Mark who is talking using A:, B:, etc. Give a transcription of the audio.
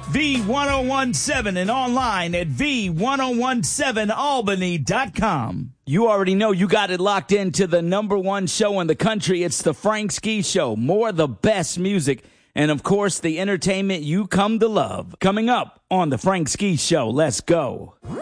A: V1017 and online at V1017Albany.com. You already know you got it locked into the number one show in the country. It's the Frank Ski Show. More of the best music and, of course, the entertainment you come to love. Coming up on the Frank Ski Show. Let's go.